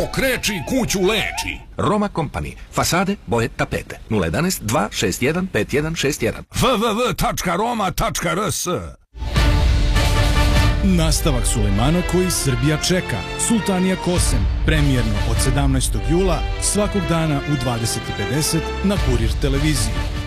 kreči kuću leči. Roma Company. Fasade, boje, tapete. 011 261 5161. www.roma.rs. Nastavak Sulejmana koji Srbija čeka. Sultanija Kosem. Premijerno od 17. jula svakog dana u 20:50 na Kurir televiziji.